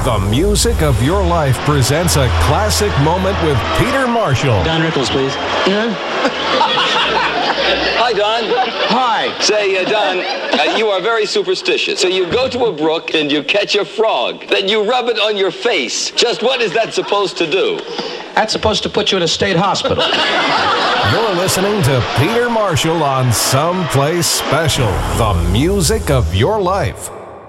The Music of Your Life presents a classic moment with Peter Marshall. Don Rickles, please. Hi, Don. Hi. Say, Don, you are very superstitious. So you go to a brook and you catch a frog. Then you rub it on your face. Just what is that supposed to do? That's supposed to put you in a state hospital. You're listening to Peter Marshall on Someplace Special, the music of your life.